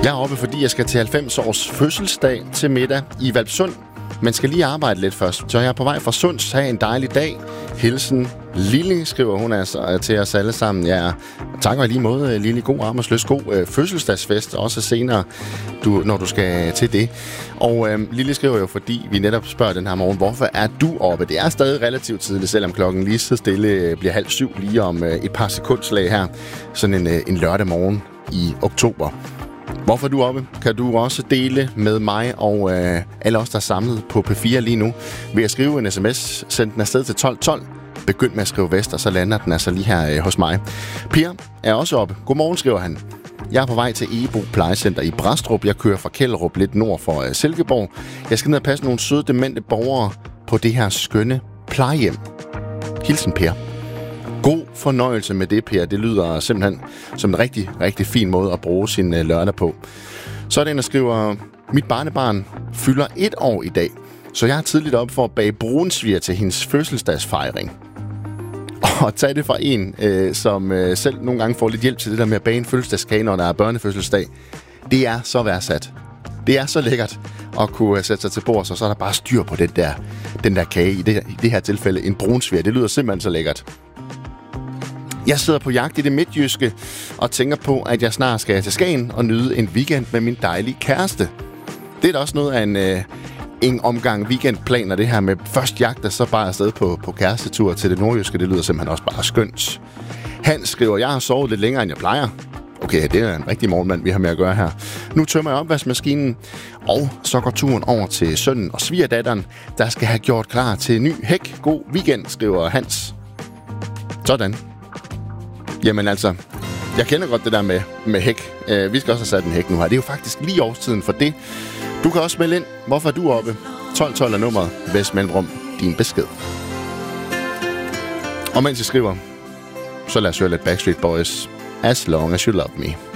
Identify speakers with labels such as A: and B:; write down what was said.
A: Jeg er oppe, fordi jeg skal til 90 års fødselsdag til middag i Hvalpsund. Man skal lige arbejde lidt først, så jeg er på vej fra Sunds. Ha' en dejlig dag. Hilsen Lille, skriver hun altså til os alle sammen. Ja, tak og lige måde, Lille. God arbejdslyst, god fødselsdagsfest, også senere, når du skal til det. Og Lille skriver jo, fordi vi netop spørger den her morgen, hvorfor er du oppe? Det er stadig relativt tidligt, selvom klokken lige så stille bliver 6:30 lige om et par sekundslag her. Sådan en lørdag morgen i oktober. Hvorfor er du oppe? Kan du også dele med mig og alle os, der er samlet på P4 lige nu, ved at skrive en sms, send den afsted til 1212. Begynd med at skrive Vest, og så lander den altså lige her hos mig. Per er også oppe. Godmorgen, skriver han. Jeg er på vej til Ebo Plejecenter i Brastrup. Jeg kører fra Kjellerup lidt nord for Silkeborg. Jeg skal ned og passe nogle søde, demente borgere på det her skønne plejehjem. Hilsen Per. God fornøjelse med det, Per. Det lyder simpelthen som en rigtig, rigtig fin måde at bruge sin lørdag på. Så er det en, der skriver, mit barnebarn fylder 1 år i dag, så jeg er tidligt op for at bage brunsviger til hendes fødselsdagsfejring. Og tage det fra en, som selv nogle gange får lidt hjælp til det der med at bage en fødselsdagskage, når der er børnefødselsdag. Det er så værdsat. Det er så lækkert at kunne sætte sig til bords, og så er der bare styr på den der kage. I det her tilfælde en brunsviger. Det lyder simpelthen så lækkert. Jeg sidder på jagt i det midtjyske og tænker på, at jeg snart skal til Skagen og nyde en weekend med min dejlige kæreste. Det er da også noget af en omgang weekendplaner, det her med først jagt og så bare afsted på kærestetur til det nordjyske. Det lyder simpelthen også bare skønt. Hans skriver, jeg har sovet lidt længere, end jeg plejer. Okay, det er en rigtig morgenmand, vi har med at gøre her. Nu tømmer jeg opvaskemaskinen, og så går turen over til sønnen og svigerdatteren, der skal have gjort klar til en ny hæk. God weekend, skriver Hans. Sådan. Jamen altså, jeg kender godt det der med hæk. Vi skal også have sat en hæk nu her. Det er jo faktisk lige årstiden for det. Du kan også melde ind, hvorfor er du oppe. 1212 er nummeret. Vest Mellemrum, din besked. Og mens jeg skriver, så lad os høre lidt Backstreet Boys. As long as you love me.